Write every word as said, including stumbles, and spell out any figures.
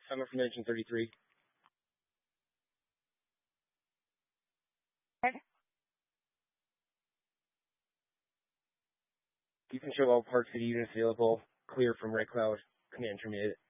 Summer from Engine thirty-three. You can show all parts city units available. Clear from Red Cloud. Command terminated.